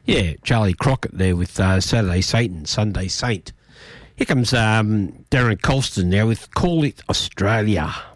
Yeah, Charlie Crockett there with Saturday Satan, Sunday Saint. Here comes Darren Colston now with Call It Australia.